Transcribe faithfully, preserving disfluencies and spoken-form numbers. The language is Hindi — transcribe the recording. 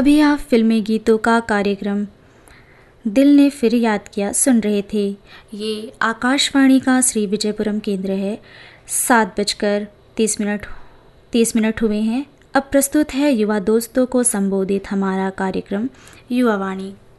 अभी आप फिल्मी गीतों का कार्यक्रम दिल ने फिर याद किया सुन रहे थे। ये आकाशवाणी का श्री विजयपुरम केंद्र है। सात बजकर तीस मिनट तीस मिनट हुए हैं। अब प्रस्तुत है युवा दोस्तों को संबोधित हमारा कार्यक्रम युवावाणी।